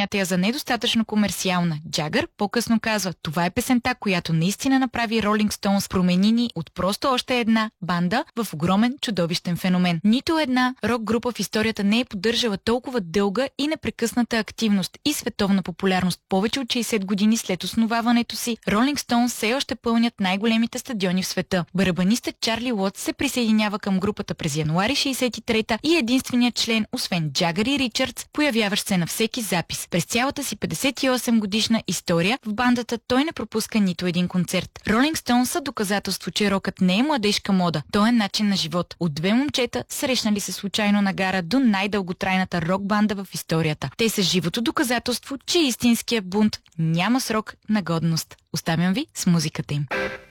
смята я за недостатъчно комерциална. Джагър по-късно казва: това е песента, която наистина направи Rolling Stones, промени ни от просто още една банда в огромен чудовищен феномен. Нито една рок група в историята не е поддържала толкова дълга и непрекъсната активност и световна популярност. Повече от 60 години след основаването си, Rolling Stones все още пълнят най-големите стадиони в света. Барабанистът Чарли Уотс се присъединява към групата през януари 63-та и единственият член, освен Джагър и Ричардс, появяващ се на всеки запис. През цялата си 58 годишна история в бандата той не пропуска нито един концерт. Rolling Stones са доказателство, че рокът не е младежка мода, то е начин на живот. От две момчета, срещнали се случайно на гара, до най-дълготрайната рок-банда в историята. Те са живото доказателство, че истинският бунт няма срок на годност. Оставям ви с музиката им.